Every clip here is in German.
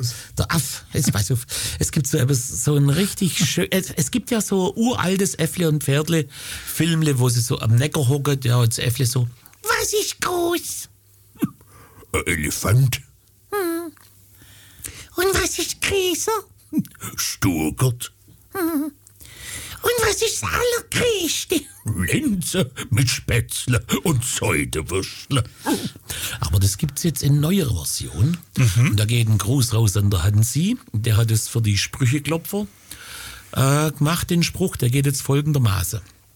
aus. Der Aff, jetzt pass auf. Es gibt so ein richtig schön, es gibt ja so uraltes Äffle und Pferdle Filmle, wo sie so am Neckar hocken, ja, und das Äffle so, was ist groß? Ein Elefant. Und was ist größer? Sturgert. Und was ist das Allergrößte? Linse mit Spätzle und Säudewürstle. Aber das gibt's jetzt in neuer Version. Und da geht ein Gruß raus an der Hansi. Der hat es für die Sprücheklopfer gemacht, den Spruch. Der geht jetzt folgendermaßen.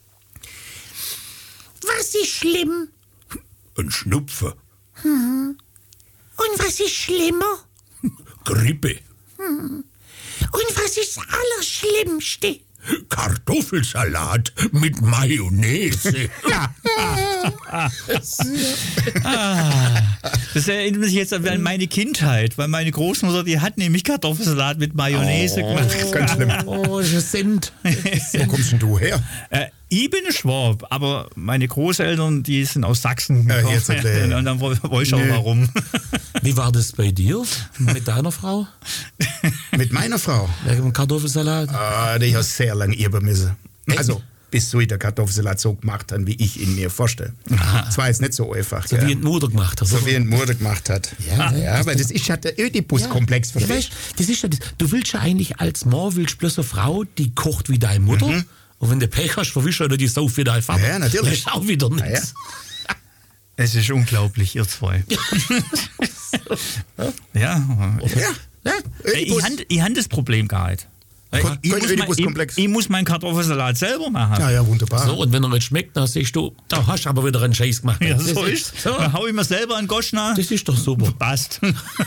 Was ist schlimm? Ein Schnupfen. Und was ist schlimmer? Grippe. Und was ist das Allerschlimmste? Kartoffelsalat mit Mayonnaise. Das erinnert mich jetzt an meine Kindheit, weil meine Großmutter, die hat nämlich Kartoffelsalat mit Mayonnaise gemacht. Ganz schlimm. Oh, das sind. Wo kommst denn du her? Ich bin ein Schwab, aber meine Großeltern, die sind aus Sachsen gekommen. jetzt Und dann wollte ich auch warum. Wie war das bei dir mit deiner Frau? Mit meiner Frau? Wegen dem Kartoffelsalat? Die hat sehr lange üben müssen. Also, bis so der Kartoffelsalat so gemacht hat, wie ich ihn mir vorstelle. Das war jetzt nicht so einfach. So wie die Mutter gemacht hat. So oder? wie ein Mutter gemacht hat. Ja, weil das ist ja der Ödipus-Komplex, Ja, verstehst weißt, das ist ja das. Du willst ja eigentlich als Mann willst bloß eine Frau, die kocht wie deine Mutter. Und wenn du Pech hast, verwischst du die Sau wie dein Vater. Ja, natürlich. Das ist auch wieder Ja. nichts. Es ist unglaublich, ihr zwei. Ja. Ich habe das Problem gar nicht. Ich muss meinen Kartoffelsalat selber machen. Ja, wunderbar. So, und wenn er nicht schmeckt, dann siehst du, da hast du aber wieder einen Scheiß gemacht. Ja, Das so ist. so. Dann hau ich mir selber einen Gosch nach. Das ist doch super. Passt.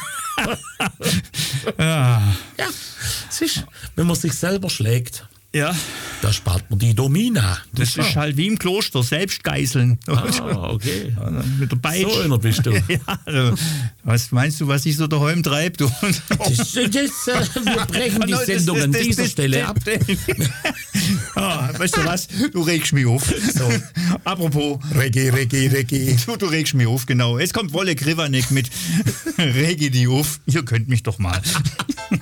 Ja, das ist, wenn man sich selber schlägt, Ja, da spart man die Domina. das ist halt wie im Kloster, selbst geißeln. Ah, okay. Mit der Peitsche. So einer bist du. Ja, also, was meinst du, was ich so daheim treibe? Du? Wir brechen die Sendung an dieser Stelle ab. Weißt du was? Du regst mich auf. So. Apropos, Reggae. du regst mich auf, genau. Jetzt kommt Wolle Krivanek mit Regi die auf. Ihr könnt mich doch mal.